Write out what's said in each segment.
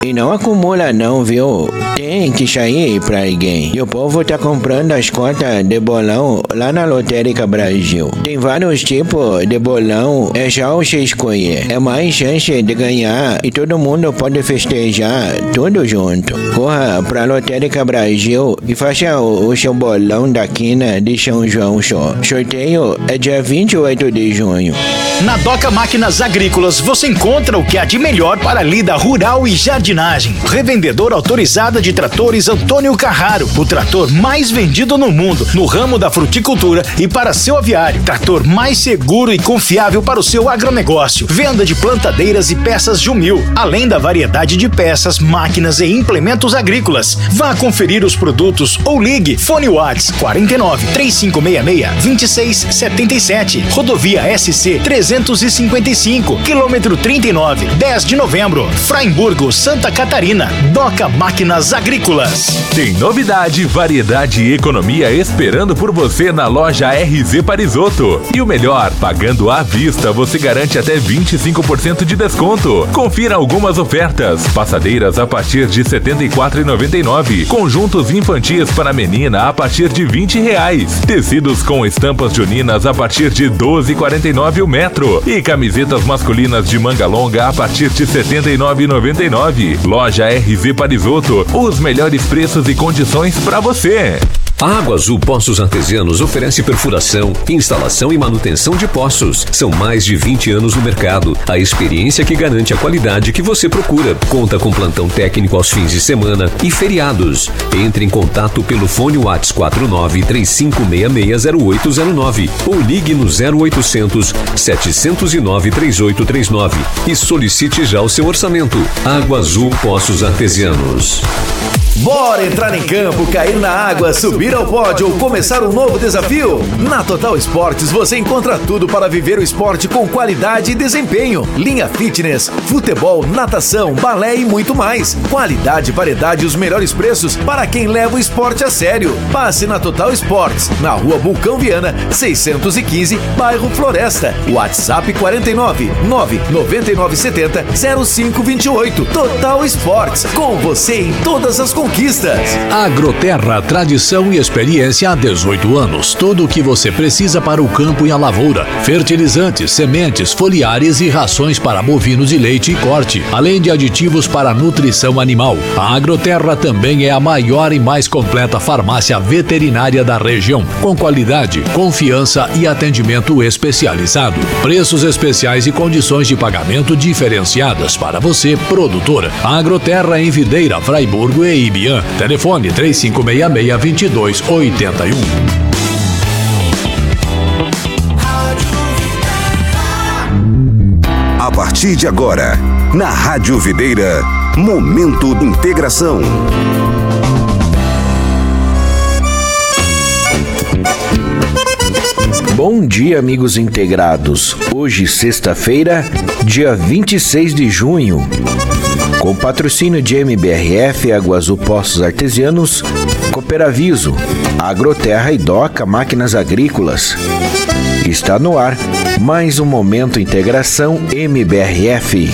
E não acumula não, viu? Tem que sair pra alguém. E o povo tá comprando as cotas de bolão lá na Lotérica Brasil. Tem vários tipos de bolão, é só você escolher. É mais chance de ganhar e todo mundo pode festejar tudo junto. Corra pra Lotérica Brasil e faça o seu bolão da quina de São João só. Sorteio é dia 28 de junho. Na Doca Máquinas Agrícolas você encontra o que há de melhor para a lida rural e jardinagem. Revendedor autorizada de tratores Antônio Carraro, o trator mais vendido no mundo no ramo da fruticultura e para seu aviário. Trator mais seguro e confiável para o seu agronegócio. Venda de plantadeiras e peças Jumil, além da variedade de peças, máquinas e implementos agrícolas. Vá conferir os produtos ou ligue. Fone Whats 49 3566 2677. Rodovia SC 355, quilômetro 39, 10 de novembro, Fraimburgo, Santa Catarina. Doca Máquinas Agrícolas. Tem novidade, variedade e economia esperando por você na loja RZ Parisotto. E o melhor, pagando à vista, você garante até 25% de desconto. Confira algumas ofertas. Passadeiras a partir de R$ 74,99. Conjuntos infantis para menina a partir de R$20. Tecidos com estampas juninas a partir de R$ 12,49 o metro. E camisetas masculinas de manga longa a partir de R$ 79,99. Loja RZ Parisotto, os melhores preços e condições para você. A Água Azul Poços Artesianos oferece perfuração, instalação e manutenção de poços. São mais de 20 anos no mercado. A experiência que garante a qualidade que você procura. Conta com plantão técnico aos fins de semana e feriados. Entre em contato pelo fone Whats 4935660809 ou ligue no 0800 709 3839 e solicite já o seu orçamento. Água Azul Poços Artesianos. Bora entrar em campo, cair na água, subir ao pódio ou começar um novo desafio? Na Total Esportes você encontra tudo para viver o esporte com qualidade e desempenho. Linha fitness, futebol, natação, balé e muito mais. Qualidade, variedade e os melhores preços para quem leva o esporte a sério. Passe na Total Esportes, na rua Bulcão Viana, 615, bairro Floresta. WhatsApp 49 99970 0528. Total Esportes, com você em todas as conquistas. Agroterra, tradição e experiência há 18 anos. Tudo o que você precisa para o campo e a lavoura. Fertilizantes, sementes, foliares e rações para bovinos de leite e corte, além de aditivos para nutrição animal. A Agroterra também é a maior e mais completa farmácia veterinária da região, com qualidade, confiança e atendimento especializado. Preços especiais e condições de pagamento diferenciadas para você, produtor. A Agroterra em Videira, Fraiburgo e Ibiã. Telefone 3566-2281. A partir de agora, na Rádio Videira, Momento de Integração. Bom dia, amigos integrados. Hoje, sexta-feira, dia 26 de junho. Com patrocínio de MBRF, Água Azul Poços Artesianos, Cooperaviso, Agroterra e Doca Máquinas Agrícolas. Está no ar mais um Momento Integração MBRF.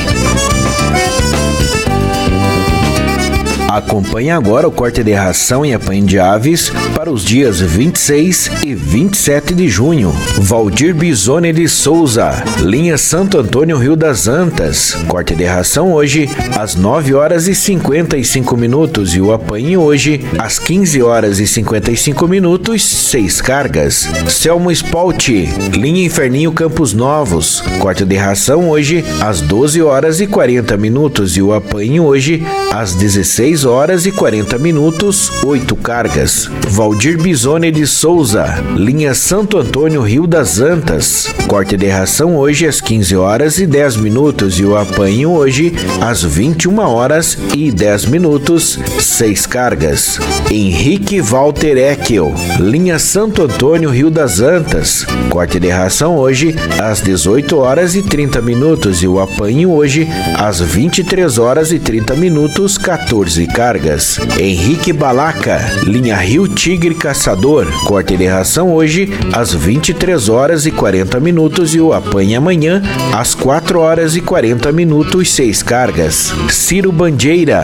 Acompanhe agora o corte de ração e apanho de aves para os dias 26 e 27 de junho. Valdir Bisone de Souza, linha Santo Antônio, Rio das Antas. Corte de ração hoje às 9 horas e 55 minutos e o apanho hoje às 15 horas e 55 minutos, 6 cargas. Selmo Spalt, linha Inferninho Campos Novos. Corte de ração hoje às 12 horas e 40 minutos e o apanho hoje às 16 horas e 40 minutos, 8 cargas. Valdir Bisone de Souza, linha Santo Antônio, Rio das Antas. Corte de ração hoje às 15 horas e 10 minutos e o apanho hoje às 21 horas e 10 minutos, 6 cargas. Henrique Walter Eckel, linha Santo Antônio, Rio das Antas. Corte de ração hoje às 18 horas e 30 minutos e o apanho hoje às 23 horas e 30 minutos, 14 cargas. Henrique Balaca, linha Rio Tigre Caçador. Corte de ração hoje às 23 horas e 40 minutos e o apanha amanhã às 4 horas e 40 minutos, 6 cargas. Ciro Bandeira,